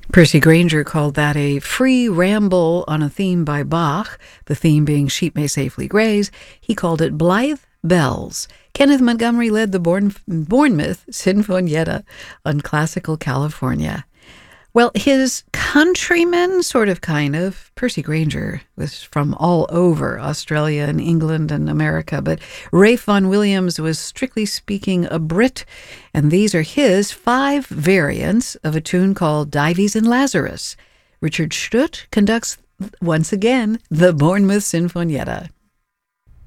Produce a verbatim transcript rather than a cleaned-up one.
Percy Granger called that a free ramble on a theme by Bach, the theme being Sheep May Safely Graze. He called it Blithe Bells. Kenneth Montgomery led the Bourne, Bournemouth Sinfonietta on Classical California. Well, his countrymen, sort of kind of, Percy Granger was from all over Australia and England and America, but Ralph Vaughan Williams was strictly speaking a Brit, and these are his five variants of a tune called Dives and Lazarus. Richard Schutt conducts, once again, the Bournemouth Sinfonietta.